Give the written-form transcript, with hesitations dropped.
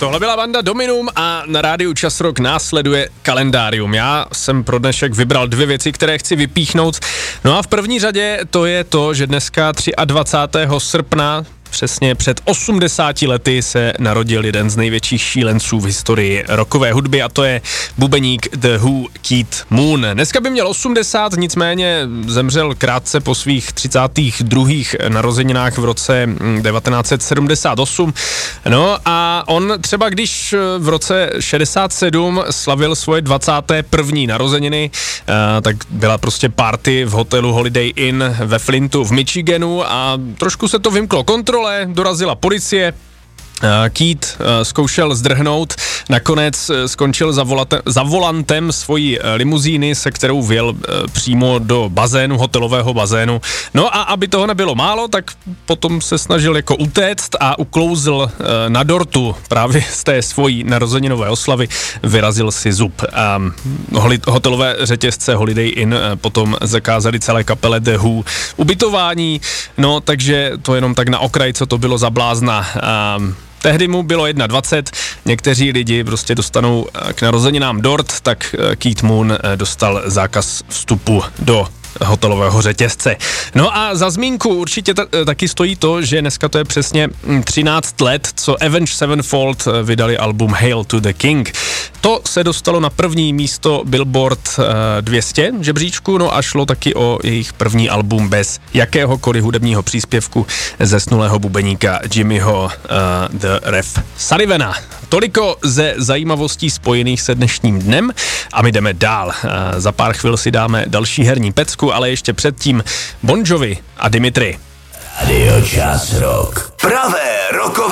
Tohle byla banda Dominum a na rádiu Čas Rock následuje kalendárium. Já jsem pro dnešek vybral 2 věci, které chci vypíchnout. No a v první řadě to je to, že dneska 23. srpna přesně před 80 lety se narodil jeden z největších šílenců v historii rockové hudby a to je bubeník The Who Keith Moon. Dneska by měl 80, nicméně zemřel krátce po svých 32. narozeninách v roce 1978. No a on třeba když v roce 67 slavil svoje 21. narozeniny, tak byla prostě party v hotelu Holiday Inn ve Flintu v Michiganu a trošku se to vymklo kontrole, dorazila policie, Keith zkoušel zdrhnout, nakonec skončil za volantem svojí limuzíny, se kterou vjel přímo do bazénu, hotelového bazénu. No a aby toho nebylo málo, tak potom se snažil jako utéct a uklouzl na dortu právě z té svojí narozeninové oslavy, vyrazil si zub. Hotelové řetězce Holiday Inn potom zakázali celé kapele The Who ubytování, no takže to jenom tak na okraj, co to bylo za blázna. Tehdy mu bylo 21, někteří lidi prostě dostanou k narozeninám dort, tak Keith Moon dostal zákaz vstupu do hotelového řetězce. No a za zmínku určitě taky stojí to, že dneska to je přesně 13 let, co Avenged Sevenfold vydali album Hail to the King. To se dostalo na první místo Billboard 200 žebříčku, no a šlo taky o jejich první album bez jakéhokoliv hudebního příspěvku zesnulého bubeníka Jimmyho The Rev Sullivana. Toliko ze zajímavostí spojených se dnešním dnem a my jdeme dál. Za pár chvil si dáme další herní pecku, ale ještě předtím Bon Jovi a Dimitri. Radio Čas Rock. Pravé rokové